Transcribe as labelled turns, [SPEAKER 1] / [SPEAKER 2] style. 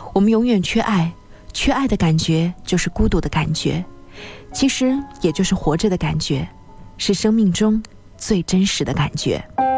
[SPEAKER 1] 我们永远缺爱，缺爱的感觉就是孤独的感觉，其实也就是活着的感觉，是生命中最真实的感觉。